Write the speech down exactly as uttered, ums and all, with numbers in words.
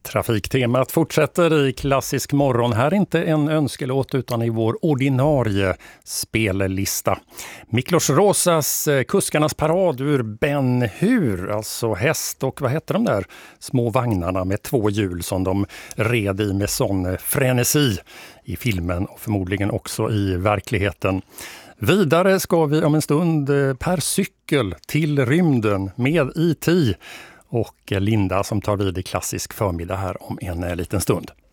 Trafiktemat fortsätter i Klassisk morgon. Här är inte en önskelåt utan i vår ordinarie spellista. Miklos Rosas Kuskarnas parad ur Ben Hur, alltså häst och vad heter de där små vagnarna med två hjul som de red i med sån frenesi i filmen och förmodligen också i verkligheten. Vidare ska vi om en stund per cykel till rymden med I T och Linda som tar vid i Klassisk förmiddag här om en liten stund.